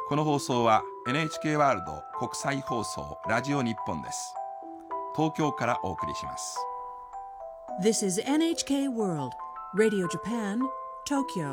この放送は NHK ワールド国際放送ラジオ日本です。東京からお送りします。 This is NHK World Radio Japan, Tokyo